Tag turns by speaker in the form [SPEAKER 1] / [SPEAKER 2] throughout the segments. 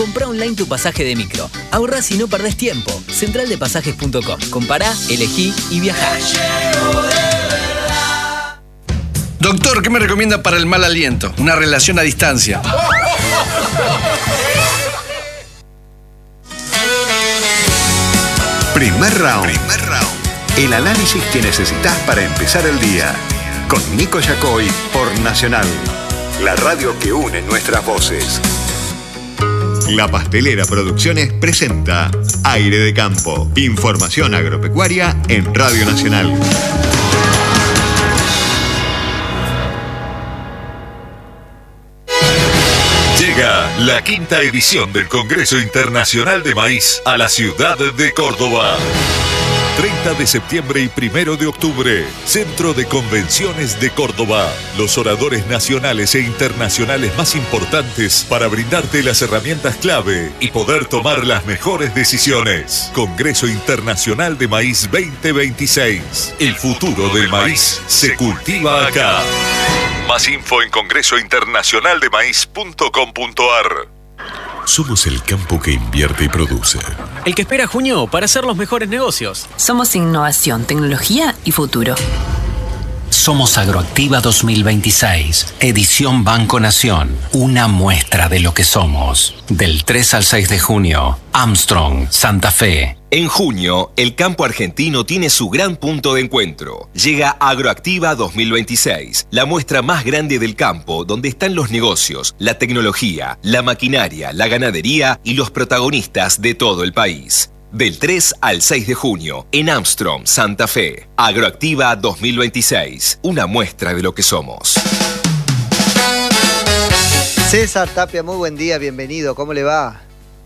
[SPEAKER 1] Comprá online tu pasaje de micro. Ahorrás y no perdés tiempo. Centraldepasajes.com. Compará, elegí y viajá.
[SPEAKER 2] Doctor, ¿qué me recomienda para el mal aliento? Una relación a distancia.
[SPEAKER 3] Primer round. El análisis que necesitas para empezar el día. Con Nico Yacoy por Nacional. La radio que une nuestras voces. La Pastelera Producciones presenta Aire de Campo. Información agropecuaria en Radio Nacional.
[SPEAKER 4] Llega la quinta edición del Congreso Internacional de Maíz a la ciudad de Córdoba. 30 de septiembre y 1 de octubre, Centro de Convenciones de Córdoba. Los oradores nacionales e internacionales más importantes para brindarte las herramientas clave y poder tomar las mejores decisiones. Congreso Internacional de Maíz 2026. El futuro del maíz se cultiva acá. Más info en congresointernacionaldemaíz.com.ar.
[SPEAKER 5] Somos el campo que invierte y produce.
[SPEAKER 6] El que espera junio para hacer los mejores negocios.
[SPEAKER 7] Somos innovación, tecnología y futuro.
[SPEAKER 8] Somos Agroactiva 2026, edición Banco Nación. Una muestra de lo que somos. Del 3 al 6 de junio, Armstrong, Santa Fe.
[SPEAKER 9] En junio, el campo argentino tiene su gran punto de encuentro. Llega Agroactiva 2026, la muestra más grande del campo, donde están los negocios, la tecnología, la maquinaria, la ganadería y los protagonistas de todo el país. Del 3 al 6 de junio, en Armstrong, Santa Fe. Agroactiva 2026, una muestra de lo que somos.
[SPEAKER 10] César Tapia, muy buen día, bienvenido, ¿cómo le va?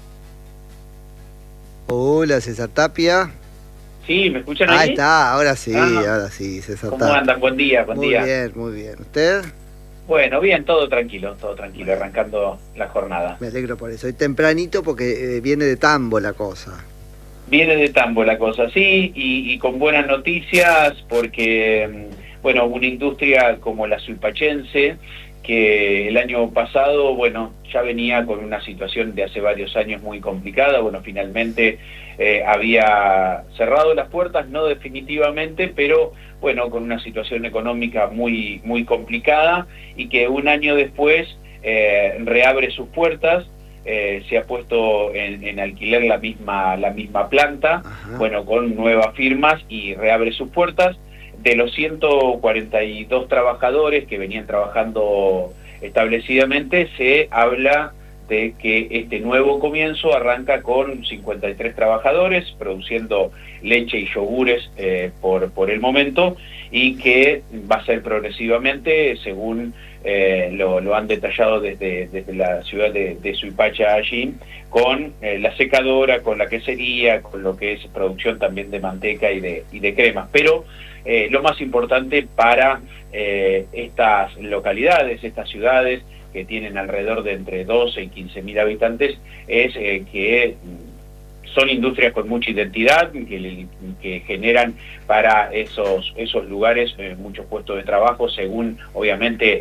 [SPEAKER 10] Hola, César Tapia.
[SPEAKER 11] Sí, ¿me escuchan ahí?
[SPEAKER 10] Ahí está, ahora sí, César
[SPEAKER 11] ¿Cómo
[SPEAKER 10] Tapia.
[SPEAKER 11] andan? Buen día, buen día.
[SPEAKER 10] Muy bien. ¿Usted?
[SPEAKER 11] Bueno, bien, todo tranquilo, arrancando la jornada.
[SPEAKER 10] Me alegro por eso. Hoy tempranito porque viene de tambo la cosa.
[SPEAKER 11] Viene de tambo la cosa, sí, y con buenas noticias porque, bueno, una industria como la suipachense, que el año pasado, bueno, ya venía con una situación de hace varios años muy complicada, bueno, finalmente había cerrado las puertas, no definitivamente, pero bueno, con una situación económica muy, muy complicada, y que un año después reabre sus puertas. Se ha puesto en alquiler la misma planta. Ajá. Bueno, con nuevas firmas, y reabre sus puertas. De los 142 trabajadores que venían trabajando establecidamente, se habla de que este nuevo comienzo arranca con 53 trabajadores produciendo leche y yogures por el momento, y que va a ser progresivamente según lo han detallado desde la ciudad de Suipacha allí, con la secadora, con la quesería, con lo que es producción también de manteca y de cremas. Pero lo más importante para estas localidades, estas ciudades que tienen alrededor de entre 12 y 15.000 habitantes, es que son industrias con mucha identidad, que generan para esos lugares muchos puestos de trabajo, según obviamente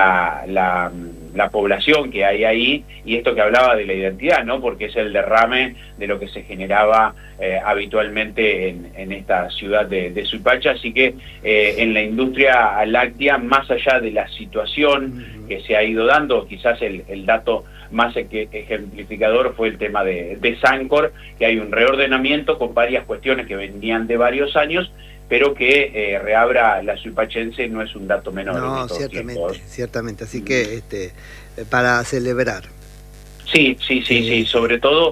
[SPEAKER 11] la población que hay ahí, y esto que hablaba de la identidad, ¿no? Porque es el derrame de lo que se generaba habitualmente en esta ciudad de Suipacha. Así que en la industria láctea, más allá de la situación que se ha ido dando, quizás el dato más ejemplificador fue el tema de Sancor, que hay un reordenamiento con varias cuestiones que venían de varios años, pero que reabra la suipachense no es un dato menor.
[SPEAKER 10] No, ciertamente, así que para celebrar. Sí,
[SPEAKER 11] sobre todo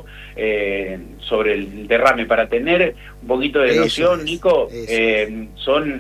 [SPEAKER 11] sobre el derrame, para tener un poquito de noción, Nico, son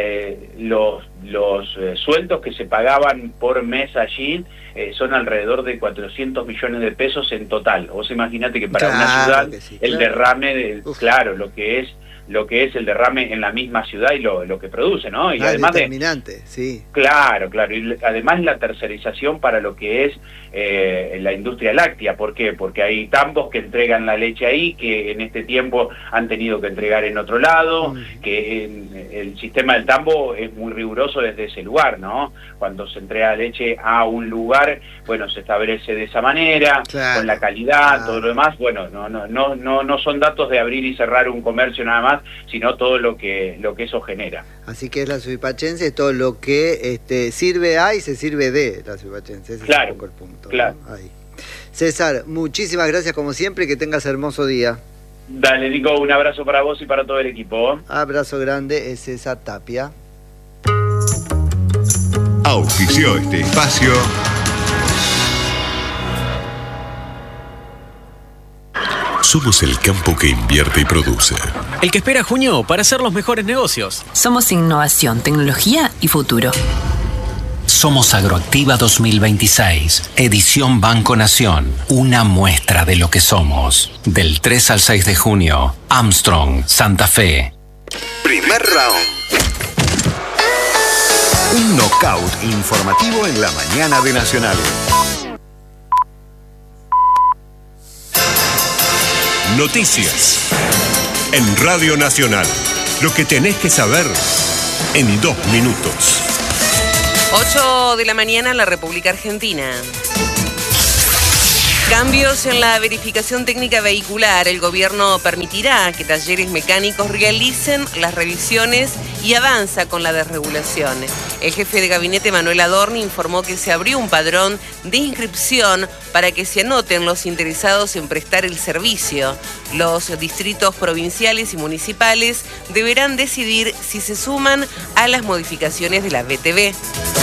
[SPEAKER 11] los sueldos que se pagaban por mes allí, son alrededor de 400 millones de pesos en total. Vos imaginate que para una ciudad el derrame, claro, lo que es lo que es el derrame en la misma ciudad y lo que produce, ¿no? Y además
[SPEAKER 10] determinante, sí.
[SPEAKER 11] Claro, y además la tercerización para lo que es la industria láctea. ¿Por qué? Porque hay tambos que entregan la leche ahí, que en este tiempo han tenido que entregar en otro lado, que el sistema del tambo es muy riguroso desde ese lugar, ¿no? Cuando se entrega leche a un lugar, bueno, se establece de esa manera, claro, con la calidad, todo lo demás. Bueno, no son datos de abrir y cerrar un comercio nada más, sino todo lo que eso genera.
[SPEAKER 10] Así que es la suipachense, todo lo que sirve a y se sirve de la suipachense. Ese
[SPEAKER 11] claro,
[SPEAKER 10] es un poco el punto,
[SPEAKER 11] claro.
[SPEAKER 10] ¿no? Ahí. César, muchísimas gracias como siempre y que tengas hermoso día.
[SPEAKER 11] Dale, Nico, un abrazo para vos y para todo el equipo.
[SPEAKER 10] Abrazo grande, es César Tapia.
[SPEAKER 3] Auspició este espacio
[SPEAKER 5] Somos el campo que invierte y produce.
[SPEAKER 6] El que espera junio para hacer los mejores negocios.
[SPEAKER 7] Somos innovación, tecnología y futuro.
[SPEAKER 8] Somos Agroactiva 2026, edición Banco Nación, una muestra de lo que somos. Del 3 al 6 de junio, Armstrong, Santa Fe.
[SPEAKER 3] Primer round. Un knockout informativo en la mañana de Nacional.
[SPEAKER 12] Noticias en Radio Nacional. Lo que tenés que saber en 2 minutos.
[SPEAKER 13] 8 de la mañana en la República Argentina. Cambios en la verificación técnica vehicular. El gobierno permitirá que talleres mecánicos realicen las revisiones y avanza con la desregulación. El jefe de gabinete Manuel Adorni informó que se abrió un padrón de inscripción para que se anoten los interesados en prestar el servicio. Los distritos provinciales y municipales deberán decidir si se suman a las modificaciones de la BTV.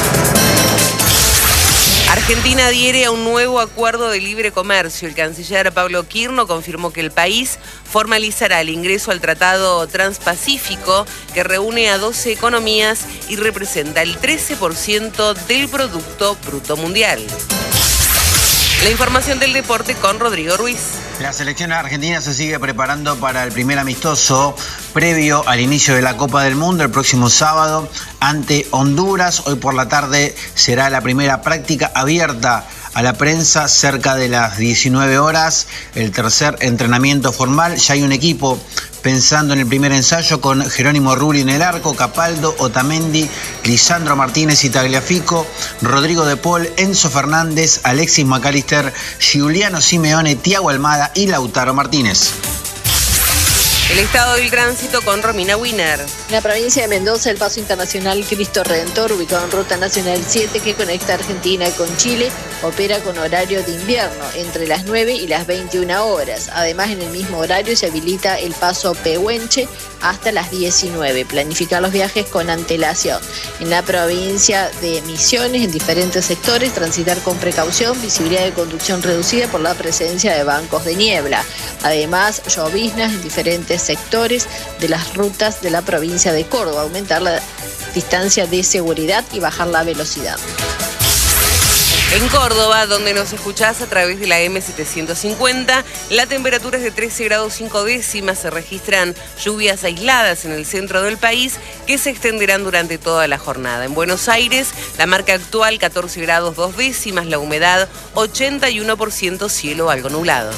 [SPEAKER 13] Argentina adhiere a un nuevo acuerdo de libre comercio. El canciller Pablo Quirno confirmó que el país formalizará el ingreso al Tratado Transpacífico, que reúne a 12 economías y representa el 13% del Producto Bruto Mundial. La información del deporte con Rodrigo Ruiz.
[SPEAKER 14] La selección argentina se sigue preparando para el primer amistoso previo al inicio de la Copa del Mundo el próximo sábado ante Honduras. Hoy por la tarde será la primera práctica abierta a la prensa cerca de las 19 horas. El tercer entrenamiento formal. Ya hay un equipo pensando en el primer ensayo con Jerónimo Rulli en el arco, Capaldo, Otamendi, Lisandro Martínez y Tagliafico, Rodrigo de Paul, Enzo Fernández, Alexis McAllister, Giuliano Simeone, Thiago Almada y Lautaro Martínez.
[SPEAKER 13] El estado del tránsito con Romina Wiener.
[SPEAKER 15] En la provincia de Mendoza, el paso internacional Cristo Redentor, ubicado en Ruta Nacional 7, que conecta Argentina con Chile, opera con horario de invierno, entre las 9 y las 21 horas. Además, en el mismo horario se habilita el paso Pehuenche hasta las 19. Planificar los viajes con antelación. En la provincia de Misiones, en diferentes sectores, transitar con precaución, visibilidad de conducción reducida por la presencia de bancos de niebla. Además, lloviznas en diferentes sectores de las rutas de la provincia de Córdoba, aumentar la distancia de seguridad y bajar la velocidad.
[SPEAKER 13] En Córdoba, donde nos escuchás a través de la M750, la temperatura es de 13 grados 5 décimas. Se registran lluvias aisladas en el centro del país que se extenderán durante toda la jornada. En Buenos Aires, la marca actual 14 grados 2 décimas, la humedad 81%, cielo algo nublado.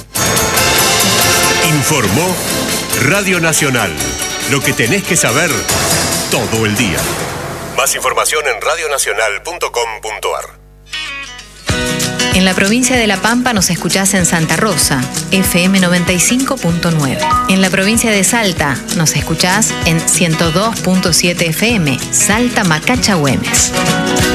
[SPEAKER 12] Informó Radio Nacional. Lo que tenés que saber todo el día. Más información en radionacional.com.ar.
[SPEAKER 16] En la provincia de La Pampa nos escuchás en Santa Rosa, FM 95.9. En la provincia de Salta nos escuchás en 102.7 FM, Salta Macacha Güemes.